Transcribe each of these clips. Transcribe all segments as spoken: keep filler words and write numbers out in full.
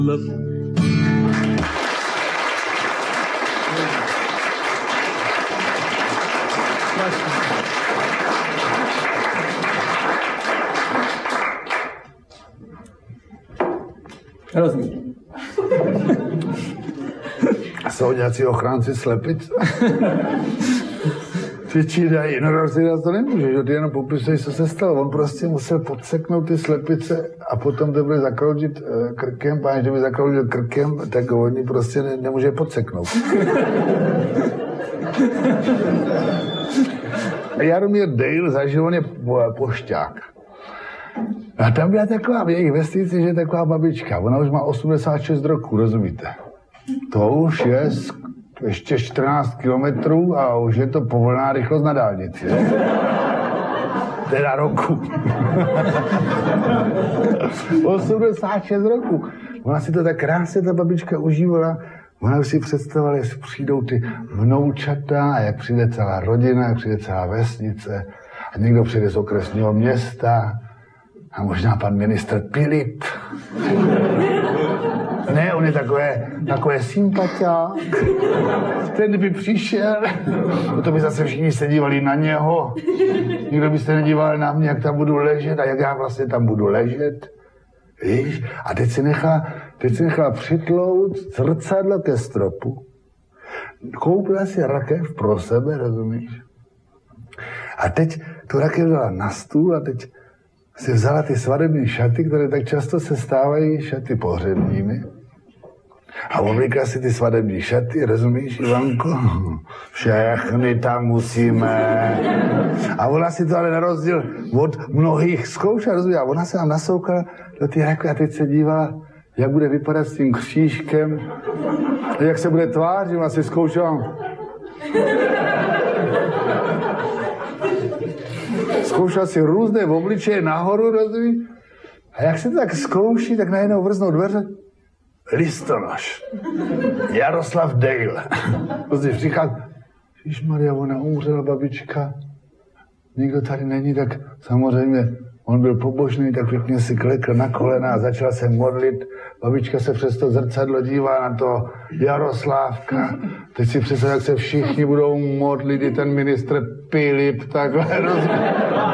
Hrozný. Jsou nějací ochránci slepic? Ty čídají, no rozdělat to nemůže, že ty jenom popisuješ, co se stalo. On prostě musel podseknout ty slepice a potom to bude zakroužit krkem, a když by zakroužil krkem, tak on prostě ne, nemůže podseknout. Jaromír Dale zažil, on je pošťák. A tam byla taková v jejich vesnici, že je taková babička. Ona už má osmdesát šest roků, rozumíte? To už je ještě čtrnáct kilometrů a už je to povolená rychlost na dálnici. Teda roku. osmdesát šest roků. Ona si to tak krásně, ta babička, užívala. Ona už si představovala, jestli přijdou ty vnoučata, a jak přijde celá rodina, jak přijde celá vesnice. A někdo přijde z okresního města. A možná pan ministr Pilip. Ne, on je takové, takové sympatiák. Ten by přišel, to by zase všichni se dívali na něho. Nikdo by se nedíval na mě, jak tam budu ležet a jak já vlastně tam budu ležet. Víš? A teď si nechá, teď si nechá přitlout zrcadlo ke stropu. Koupila si rakev pro sebe, rozumíš? A teď tu rakev dala na stůl a teď si vzala ty svadební šaty, které tak často se stávají šaty pohřebními. A oblíkla si ty svadební šaty, rozumíš, Ivanko? Všechny tam musíme. A ona si to ale na rozdíl od mnohých zkoušela, rozumíš? A ona se nám nasoukala do ty rakve a teď se dívala, jak bude vypadat s tím křížkem, jak se bude tvářit, ona si zkoušela. Zkoušel si různé obličeje nahoru, rozumí? A jak se to tak zkouší, tak najednou vrznou dveře. Listonoš. Jaroslav Dale. Prostě říká, Ježišmarja, ona umřela, babička. Nikdo tady není, tak samozřejmě on byl pobožný, tak pěkně si klekl na kolena a začal se modlit. Babička se přes to zrcadlo dívá na to Jaroslávka. Teď si představ, jak se všichni budou modlit, i ten ministr Pilip, takhle, rozumím.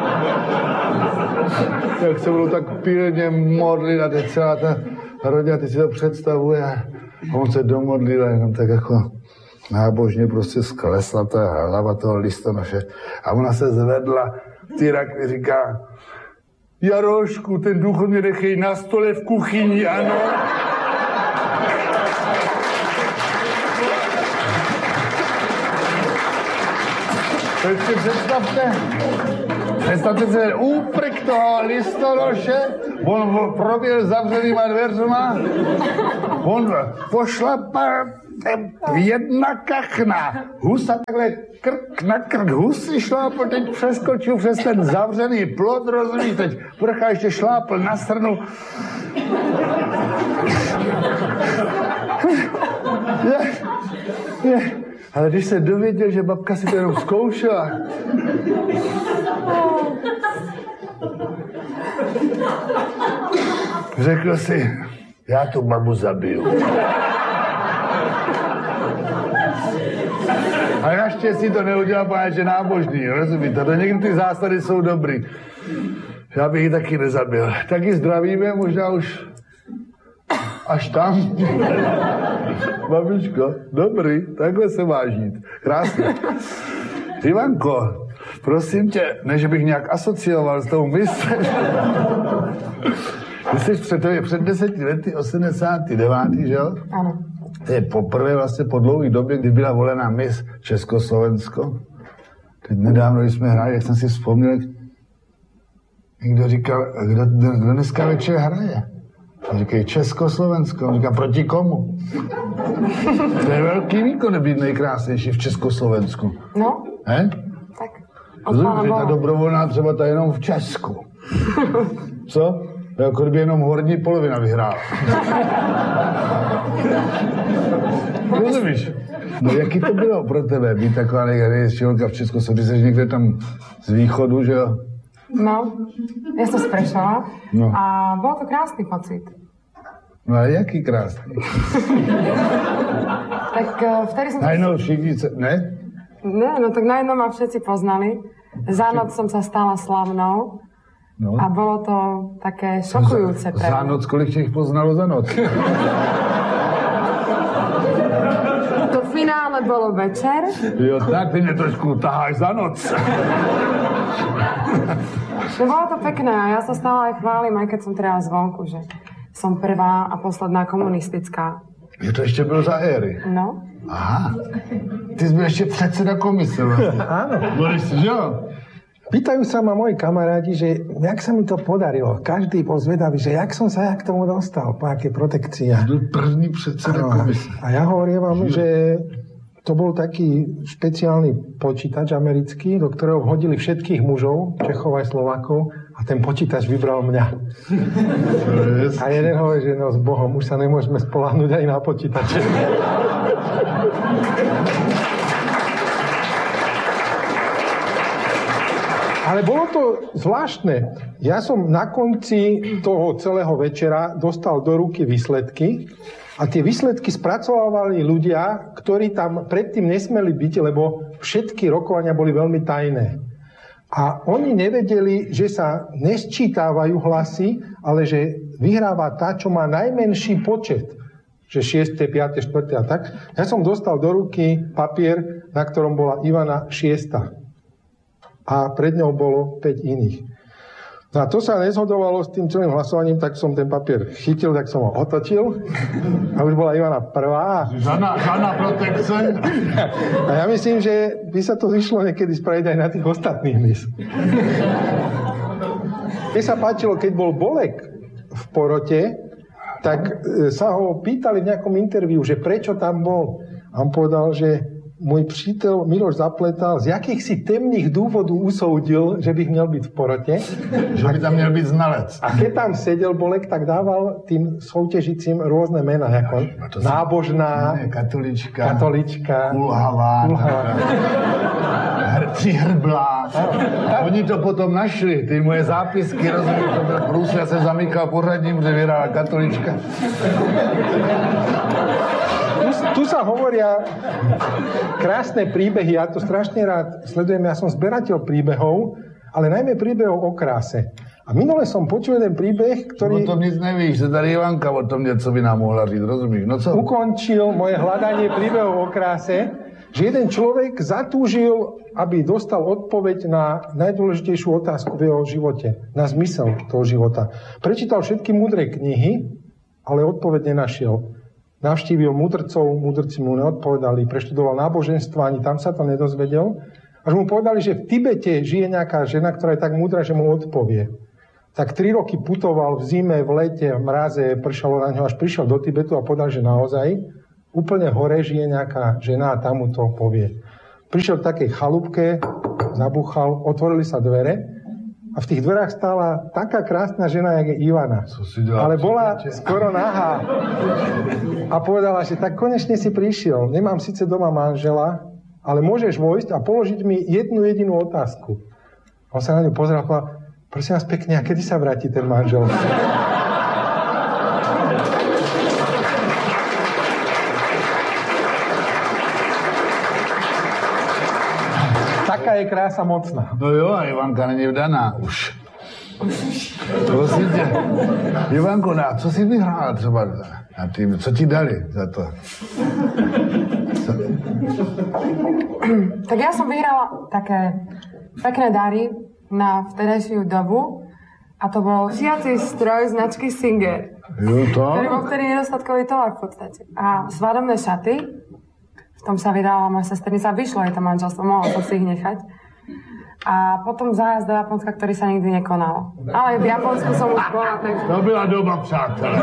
Jak se budou tak pilně modlit a teď celá ta rodina, teď si to představuje a on se domodlil a jenom tak jako nábožně prostě sklesla ta hlava toho listonoše a ona se zvedla, ty rakvy říká, Jarošku, ten důchod mě nechej na stole v kuchyni, ano? Teď si představte, představte se úprk toho listonoše, on proběhl zavřenýma dveřma, on pošlapal jedna kachna, husa takhle krk na krk, husy šlápl, teď přeskočil přes ten zavřený plot, rozumíš, teď prcha ještě šlápl na stranu. Je, je. Ale když se dověděl, že babka si to jenom zkoušela, řekl si, já tu babu zabiju. A naštěstí to neudělal, protože nábožný, rozumíte? To někdy ty zásady jsou dobrý. Já bych ji taky nezabil. Taky zdravíme, možná už až tam. Babičko, dobrý, takhle se máš žít. Krásně. Ivanko, prosím tě, než bych nějak asocioval s tou myslí. Ty jsi před, před deseti lety, osmdesátý devátý, že jo? Ano. To je poprvé vlastně po dlouhé době, kdy byla volená Miss Československo. Teď nedávno, když jsme hráli, jak jsem si vzpomněl, jak někdo říkal, kdo, kdo dneska večer hraje? A říkají Československo. On říká, proti komu? To je velký výkon být nejkrásnější v Československu. No. He? Tak. Rozumím, že ta dobrovolná třeba ta jenom v Česku. Co? Jako kdyby jenom horní polovina vyhrála. Rozumíš? No jaký to bylo pro tebe být taková nejkrásnější holka v Česku? Když jsi někde tam z východu, že jo? No, ja som sprešala no. A bol to krásny pocit. No a jaký krásny. Tak vtedy som... Najnovší, ne? Ne, no tak najednou ma všetci poznali. Za noc som sa stala slavnou. No. A bolo to také šokujúce pre mňa. Za noc, kolik ich poznalo za noc? To finále bolo večer. Jo, tak ty mne trošku taháš za noc. No bolo to pekné a ja sa stále aj chválim, aj keď som teraz zvonku, že som prvá a posledná komunistická. Je to ešte bylo za éry? No. Aha. Ty si byl ešte predseda komise vlastne. Áno. Boris, že jo? Pýtajú sa ma moji kamaráti, že jak sa mi to podarilo. Každý bol zvedavý, že jak som sa ja k tomu dostal, po aké protekcie. Byl první predseda komise. A ja hovorím vám, že to bol taký špeciálny počítač americký, do ktorého vhodili všetkých mužov, Čechov aj Slovákov, a ten počítač vybral mňa. A jeden hovorí, že no s Bohom, už sa nemôžeme spoľahnúť aj na počítače. Ale bolo to zvláštne. Ja som na konci toho celého večera dostal do ruky výsledky a tie výsledky spracovávali ľudia, ktorí tam predtým nesmeli byť, lebo všetky rokovania boli veľmi tajné. A oni nevedeli, že sa nesčítavajú hlasy, ale že vyhráva tá, čo má najmenší počet. Že šieste, piate, štvrté a tak. Ja som dostal do ruky papier, na ktorom bola Ivana šiesta. A pred ňou bolo päť iných. No a to sa nezhodovalo s tým celým hlasovaním, tak som ten papier chytil, tak som ho otočil a už bola Ivana prvá. Žádna, žádna protekce. A ja myslím, že by sa to vyšlo niekedy spraviť aj na tých ostatných mis. Keď sa páčilo, keď bol Bolek v porote, tak sa ho pýtali v nejakom interviu, že prečo tam bol. A on povedal, že môj přítel Miloš Zapletal z jakýchsi temných dôvodov usoudil, že by měl byť v porote. Že by tam měl byť znalec. A keď tam sedel Bolek, tak dával tým soutěžicím rôzne mená, ako nábožná, ne, katolička, katolička, ulhavá, hr, přihrblá. Oni to potom našli, ty moje zápisky, rozumím, to byl průs, já jsem zamykal pořadím, že vyhrala katolička. Tu, tu sa hovoria krásne príbehy, ja to strašne rád sledujem, ja som zberateľ príbehov, ale najmä príbehov o kráse. A minule som počul jeden príbeh, ktorý... O tom nic nevíš, že tady Ivanka o tom něco by nám mohla říct, rozumíš? No co? Ukončil moje hľadanie príbehov o kráse, že jeden človek zatúžil, aby dostal odpoveď na najdôležitejšiu otázku v jeho živote, na zmysel toho života. Prečítal všetky múdre knihy, ale odpoveď nenašiel. Navštívil mudrcov, mudrci mu neodpovedali, preštudoval náboženstvo, ani tam sa to nedozvedel. Až mu povedali, že v Tibete žije nejaká žena, ktorá je tak múdra, že mu odpovie. Tak tri roky putoval v zime, v lete, v mraze, pršalo na ňo, až prišiel do Tibetu a povedal, že naozaj úplne hore žije nejaká žena a tam mu to povie. Prišiel k takej chalúbke, zabúchal, otvorili sa dvere a v tých dverách stála taká krásna žena, jak je Ivana. Ale bola skoro nahá. A povedala, že tak konečne si prišiel. Nemám síce doma manžela, ale môžeš vojsť a položiť mi jednu jedinú otázku. On sa na ňu pozrel a povedal, prosím vás pekne, a kedy sa vráti ten manžel? Taká je krása mocná. No jo, a Ivanka není vdaná už. Prosím tě. Ivanko, na co jsi vyhrála třeba na tým? Co ti dali za to? Co? Tak ja som vyhrala také pekné dary na vtedajšiu dobu a to bol šiaci stroj značky Singer. Jo, to? Ktorý bol vtedy nedostatkový tovar v podstate. A svadobné šaty, v tom sa vydala moja sesternica, vyšlo jej to manželstvo, mohla som si ich nechať. A potom zájazd do Japonska, ktorý sa nikdy nekonal. Ale v Japonsku som už bola, takže... To byla doba, přátelé.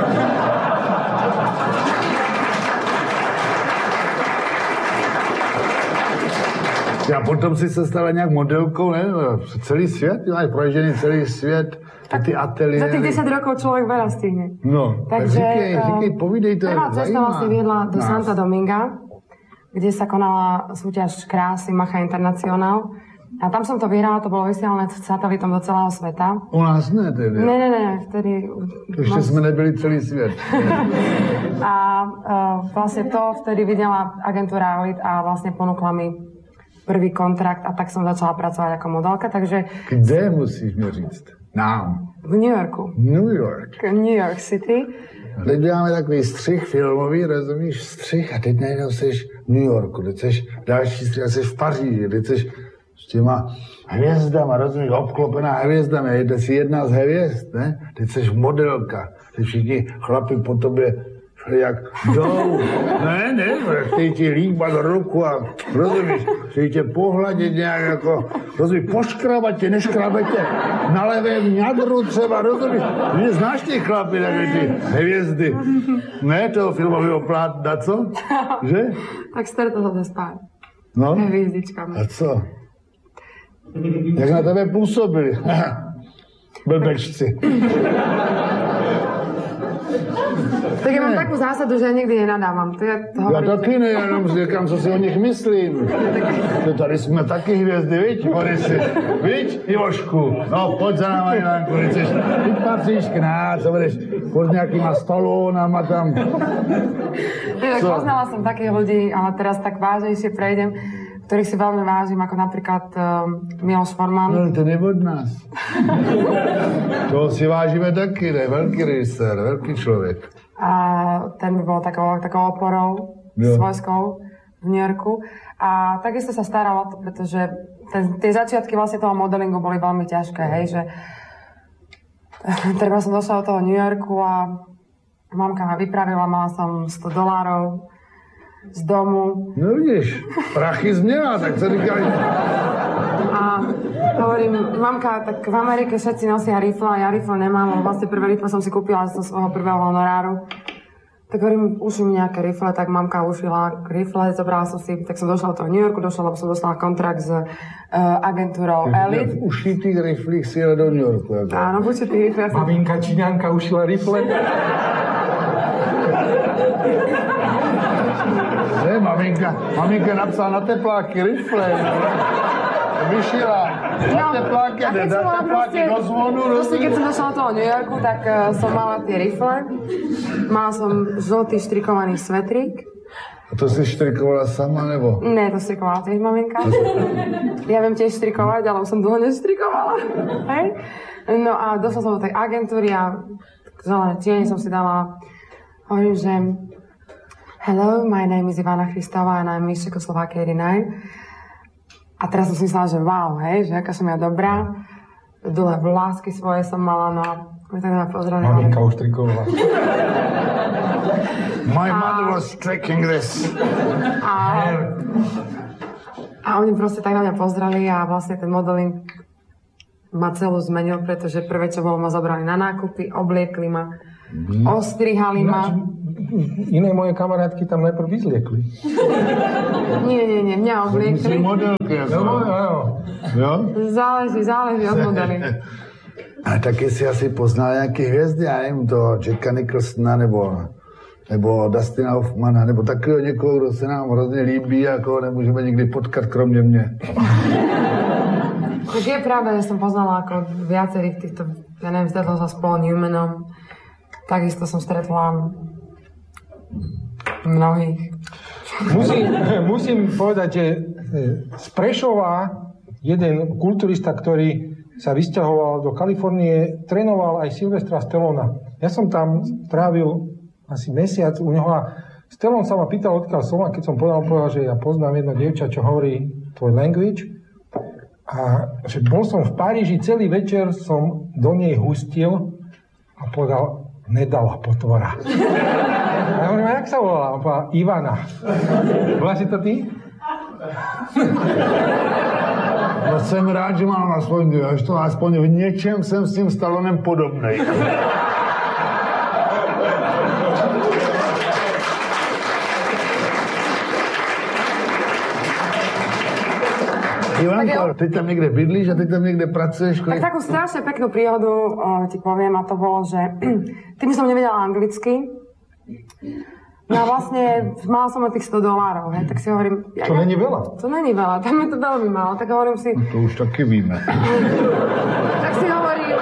A potom si se stala nějak modelkou, ne? Celý svět, máš proježený celý svět, ty ateliéry. Za tých desať rokov človek veľa stihne. No, takže, tak říkej, říkej, povídej to. Prvá cesta vlastne viedla do Santa Dominga, kde sa konala súťaž krásy Macha Internacional. A tam som to vyhrala, to bolo vysielané satelitom do celého sveta. U nás ne, tedy. Ne, ne, ne, vtedy... Ešte sme nebyli celý svet. A uh, vlastne to vtedy videla agentúra Elite a vlastne ponúkla mi prvý kontrakt a tak som začala pracovať ako modelka, takže... Kde musíš mi říct? Nám. V New Yorku. New York. New York City. Teď děláme takový střih filmový, rozumíš, střih a teď najednou seš v New Yorku, teď seš další střih a seš v Paříži, teď seš s těma hvězdama, rozumíš, obklopená hvězdami, teď jsi jedna z hvězd, ne? Teď seš modelka, teď všichni chlapi po tobě jak jdou, ne, ne, chtějí ti líbat ruku a rozumíš, chtějí tě pohladit nějak jako, rozumíš, poškrabat tě, neškrabat tě na levém ňadru třeba, rozumíš, že znáš ty chlapy, takové ty hvězdy, ne, toho filmového plátna, co, že? Tak stretol sa to spát. No, Hvězdičkami. a co? Jak na tebe působili? Blbečci. Tak ja mám takú zásadu, že ja nikdy nenadávam. To ja, to Já taky ne, jenom říkám, co si o nich myslím. To tady jsme taky hvězdy, viď, Borisy? Viď, Ivošku? No, pojď za náma, Ivanku, ty, ty patříš k nás, co budeš pod nějakýma stolónama tam. Tak poznala som takých ľudí, ale teraz tak vážnejšie prejdem, ktorých si veľmi vážim, ako napríklad um, Miloš Forman. No, ten je od nás. To si vážíme taky, ne? Velký režisér, velký člověk. A ten by bol takou, takou oporou Jo. svojskou v New Yorku. A takisto sa staral o to, pretože ten, tie začiatky vlastne toho modelingu boli veľmi ťažké, hej, že treba som došla do toho New Yorku a mamka ma vypravila, mala som sto dolárov z domu. No vidíš, prachy změla, tak co říkali? A hovorím, mamka, tak v Amerike všetci nosia rifle a ja rifle nemám, lebo vlastne prvé rifle som si kúpila zo svojho prvého honoráru. Tak hovorím, uším nejaké rifle, tak mamka ušila rifle, zobrala som si, tak som došla do toho New Yorku, došla, lebo som dostala kontrakt s uh, agentúrou Elite. V ušitých riflích si jela do New Yorku. Jako. Áno, v ušitých riflech. Maminka Číňanka ušila rifle. Ne, maminka, maminka napsala na tepláky rifle. Vyšila na tepláky, a keď na som mala tepláky proste, do zvonu. proste, keď som došla do toho New Yorku, tak uh, som mala tie rifle. Mala som žltý štrikovaný svetrík. A to si štrikovala sama, nebo? Ne, to strikovala tiež maminka. Ja viem tiež strikovať, ale už som dlho nestrikovala. Hej? No a došla som do tej agentúry a zelené tiene som si dala. Hovorím, že hello, my name is Ivana Christová and I'm Miss Czechoslovakia eighty-nine. A teraz som si myslela, že wow, hej, že aká som ja dobrá. Dole vlásky svoje som mala, no a my tak na pozreli. Maminka už trikovala. My mother was tricking this. A, a oni proste tak na mňa pozreli a vlastne ten modeling ma celú zmenil, pretože prvé, čo bolo, ma zobrali na nákupy, obliekli ma, ostrihali ma. Iné moje kamarátky tam najprv vyzliekli. Nie, nie, nie, mňa Musí obliekli. modelky. No, áno. Jo? Záleží, záleží od modely. A taky si asi poznal nějaký hvězdy, já nevím, toho Jacka Nicholsona, nebo, nebo Dustina Hoffmana, nebo takového někoho, kdo se nám hrozně líbí, jako nemůžeme nikdy potkat, kromě mě. Tak je pravda, že som poznala ako viacerých týchto, ja neviem, stretla sa s Paul Newmanom. Takisto som stretla mnohých. Musím, musím povedať, že z Prešova jeden kulturista, ktorý sa vysťahoval do Kalifornie, trénoval aj Sylvestra Stallona. Ja som tam trávil asi mesiac u neho a Stallone sa ma pýtal, odkiaľ som, a keď som povedal, povedal, že ja poznám jedno dievča, čo hovorí tvoj language. A že bol som v Paríži, celý večer som do nej hustil a povedal, nedala potvora. A ja hovorím, a jak sa volá? On povedal, Ivana. Bola si to ty? No jsem rád, že mám aspoň, až to aspoň v něčem jsem s tím Stallonem podobnej. Ivanko, teď tam niekde bydlíš a teď tam niekde pracuješ? Tak takú strašne peknú príhodu o, ti poviem a to bolo, že tým som nevedela anglicky No a vlastne mala som tých sto dolárov, hej, tak si hovorím... Ja, to není veľa. To není veľa, tam je to veľmi málo, tak hovorím si... No to už taky víme. Tak si hovorím...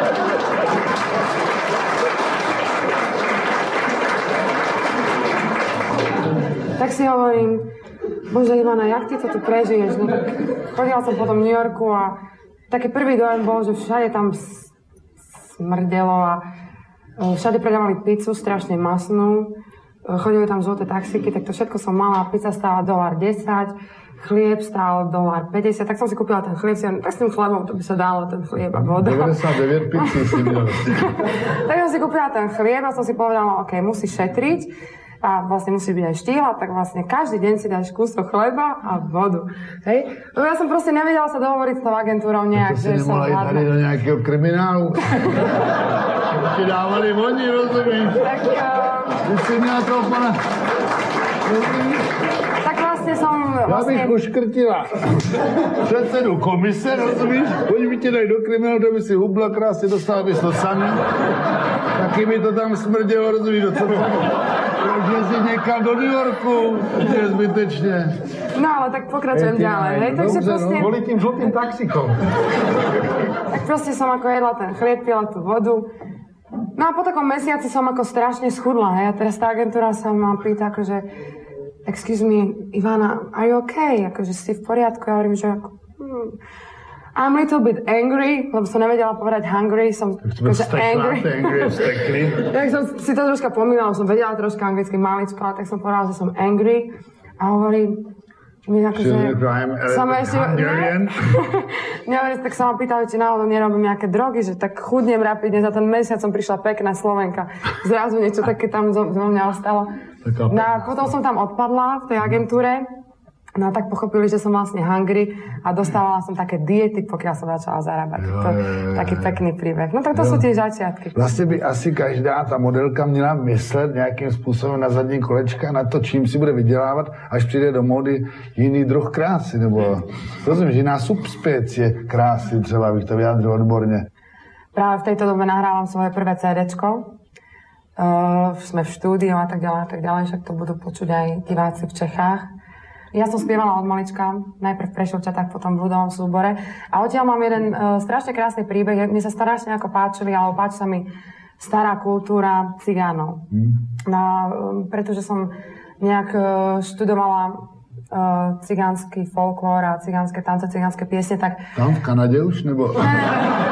tak si hovorím, bože Ivana, jak ty to tu prežiješ? No tak chodila som potom v New Yorku a taký prvý dojem bol, že všade tam smrdelo a všade predávali pizzu, strašne masnú. Chodili tam žlté taxíky, tak to všetko som mala. Pizza stála dolár desať, chlieb stál dolár päťdesiat, tak som si kúpila ten chlieb, si tak s tým chlebom to by sa dalo, ten chlieb a voda. deväťdesiatdeväť pizzy si měl. Tak som si kúpila ten chlieb a som si povedala, ok, musí šetriť. A vlastne musí byť aj štýla, tak vlastne každý deň si dáš kúsok chleba a vodu. Hej? Lebo ja som proste nevedela sa dohovoriť s tou agentúrou nejak, že som hladná. To si nemohla ísť tady do nejakého kriminálu? Ti dávali oni, rozumíš? Tak... Uh... Ty si měla toho pana... Tak vlastne som... Já bych vlastne... uškrtila předsedu komise, rozumíš? Oni by tě dají do kriminálu, to by si hubla krásně, dostala bys to sami. Taky by to tam smrdělo, rozumíš? Co to? Proč si někam do New Yorku? Je zbytečně. No ale tak pokračujem ďalej, hej? Takže proste... Boli tým žltým taxikom. Tak proste som ako jedla ten chlieb, pila tú vodu. No a po takom mesiaci som ako strašne schudla, hej? A teraz tá agentúra sa ma pýta, akože excuse me, Ivana, are you okay? Akože si v poriadku? Ja hovorím, že ako... Hmm. I'm a little bit angry, lebo som nevedela povedať hungry, som akože angry. Tak som si to troška pomývala, som vedela troška anglicky maličko, ale tak som povedala, že som angry. A hovorím, mi akože... Som ešte... Nehovorím, tak sa ma pýtali, či náhodou nerobím nejaké drogy, že tak chudnem rapidne, za ten mesiac som prišla pekná Slovenka. Zrazu niečo také tam zo, zo mňa ostalo. No a potom som tam odpadla v tej agentúre. No tak pochopili, že som vlastne hungry a dostávala som také diety, pokiaľ som začala zarábať. Jo, to, jo, jo, taký pekný príbeh. No tak to jo. Sú tie začiatky. Vlastně by asi každá ta modelka měla myslet nějakým způsobem na zadní kolečka, na to, čím si bude vydělávat, až přijde do módy jiný druh krásy, nebo rozumíš, jiná subspecie krásy, třeba bych to vyjádřil odborně. Práve v tejto dobe nahrávam svoje prvé cédečko. Uh, sme v štúdiu a tak ďalej a tak ďalej, však to budú počuť aj diváci v Čechách. Ja som spievala od malička, najprv v Prešovčatách, potom v ľudovom súbore. A odtiaľ mám jeden uh, strašne krásny príbeh. Mne sa strašne ako páčili, alebo páči sa mi stará kultúra cigánov. Mm. No, um, pretože som nejak uh, študovala uh, cigánsky folklór a cigánske tance, cigánske piesne, tak... Tam v Kanade už, nebo... Ne, ne.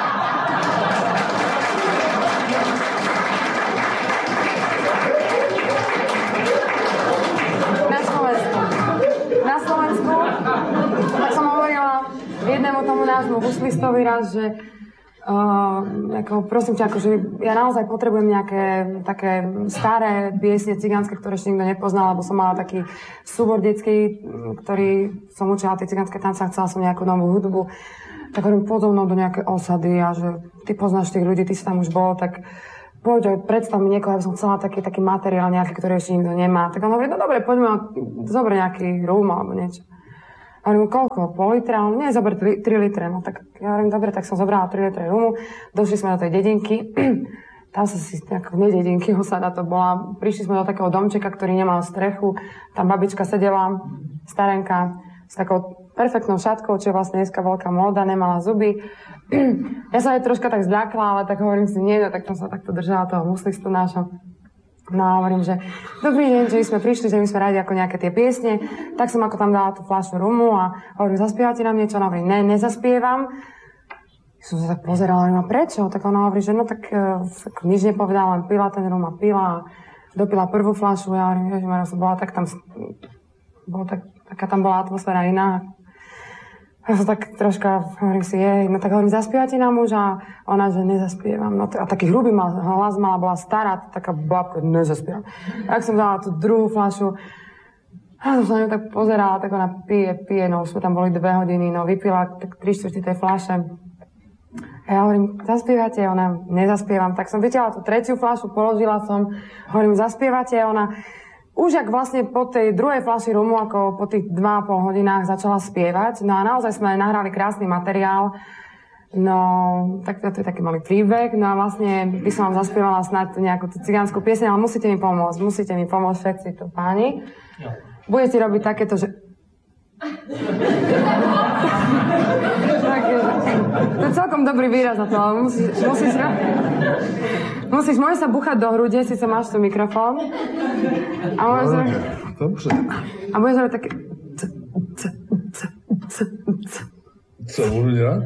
Jednému tomu nášmu huslistovi raz, že uh, ako, prosím ťa, akože ja naozaj potrebujem nejaké také staré piesne cigánske, ktoré ešte nikto nepoznal, lebo som mala taký súbor detský, ktorý som učila tie cigánske tance a chcela som nejakú novú hudbu. Tak hovorím, poď so mnou do nejaké osady a že ty poznáš tých ľudí, ty si tam už bol, tak poď, predstav mi niekoho, aby som chcela taký, taký materiál nejaký, ktorý ešte nikto nemá. Tak on hovorí, no dobre, poďme, zober nejaký rum alebo niečo. A hovorím, koľko? Pol litra? On, nie, zober tri litre. No tak ja hovorím, dobre, tak som zobrala tri litre rumu. Došli sme do tej dedinky. Tam sa si, ako nie dedinky, osada to bola. Prišli sme do takého domčeka, ktorý nemal strechu. Tam babička sedela, starenka, s takou perfektnou šatkou, čo je vlastne dneska veľká móda, nemala zuby. Ja sa aj troška tak zľakla, ale tak hovorím si, nie, no, tak som sa takto držala toho muslistu nášho. No a hovorím, že dobrý deň, že my sme prišli, že my sme radi ako nejaké tie piesne, tak som ako tam dala tú fľašu rumu a hovorím, zaspievate nám niečo? Ona hovorí, ne, nezaspievam. Som sa tak pozerala, hovorím, a prečo? Tak ona hovorí, že no tak, tak nič nepovedala, len pila ten rum a pila a dopila prvú fľašu. Ja hovorím, ježišmarja, som bola tak tam, bolo tak, taká tam bola atmosféra iná. Ja som tak troška, hovorím si, jej, no tak hovorím, zaspievate nám už? A ona, že nezaspievam. No a taký hrubý mal, hlas mala, bola stará, taká babka, nezaspievam. Tak som dala tú druhú fľašu. A som sa na ňu tak pozerala, tak ona pije, pije, no už sme tam boli dve hodiny, no vypila tak tri štvrty tej fľaše. A ja hovorím, zaspievate? Ona, nezaspievam. Tak som vytiahla tú tretiu fľašu, položila som, hovorím, zaspievate? Ona, už ak vlastne po tej druhej fľaši rumu, ako po tých dva a pol hodinách začala spievať. No a naozaj sme nahrali krásny materiál, No, tak to je taký malý príbeh. No a vlastne by som vám zaspievala snad nejakú tú cigánsku pieseň, ale musíte mi pomôcť. Musíte mi pomôcť všetci tu páni. Budete robiť takéto, že... To je celkom dobrý výraz na to, ale musíš... Musíš, musíš môžeš sa buchať do hrude, síce máš tu mikrofón. A môžeš robiť... Dobře. A budeš robiť také... Co budu dělat?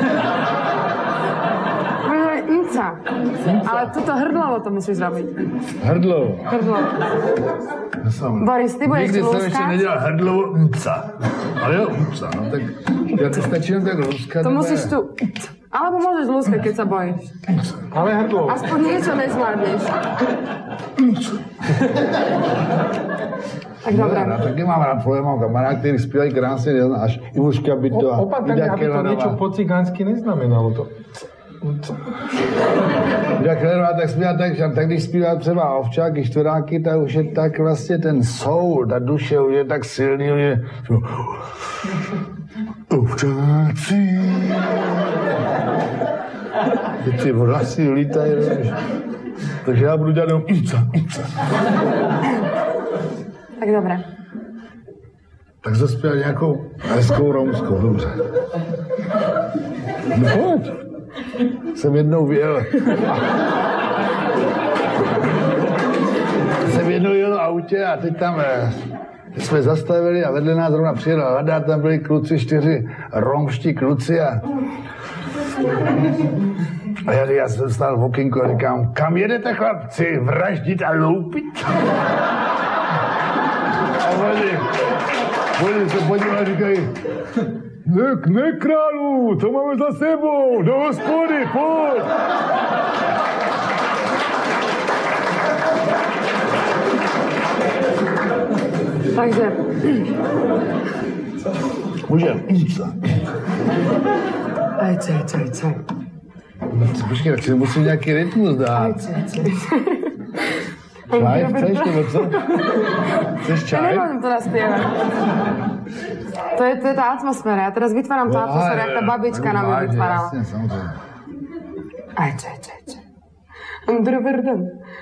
Budeš robiť inca. Ale tuto hrdlovo to musíš robiť. Hrdlovo. Hrdlovo. Boris, ty budeš Nikdy lúskať. jsem ještě nedělal hrdlovo mca. Ale jo, mca, no tak ja to stačí jen tak lúskať. To musíš tu... Alebo môžeš lúskať, keď sa bojíš. Ale hrdlovo. Aspoň niečo nezvládneš. Tak dobré. No, taky mám rád tvoje mám kamarád, který zpívají krásně, neznáš. Ivuška Byto a Opatrne, aby to niečo po cigánsky neznamenalo to. Ida Kellerová tak zpívá tak, že tak když zpívá třeba Ovčáky, Štvoráky, tak už je tak vlastně ten soul, ta duše už je tak silný, už je... Ovčáci... Ty vlasy lítají, takže já budu dělat jenom umca, umca. Tak dobré. Tak zaspěl nějakou hezkou romskou, dobře. No pojď. Jsem jednou vyjel. Jsem jednou jel v autě a teď tam teď jsme zastavili a vedle nás zrovna přijel Lada, tam byli kluci, čtyři romští kluci a a já, já jsem stál v okýnku a říkám, kam jedete chlapci, vraždit a loupit? A oni, oni se podívali a říkají, ne, ne králu, to máme za sebou, do hospody, pojď. Takže... Můžem. Ajče, ajče, ajče. Počkej, tak si musím nějaký rytmus dát. Ajče, ajče. Čaj chceš, nebo co? Chceš čaj? Ja nemôžem to naspievať. To je, to je tá atmosféra. Ja teraz vytváram tú atmosféru, jak tá babička nám ju vytvárala. Jasne, samozrejme. Ajče, ajče, ajče. Drvrdem.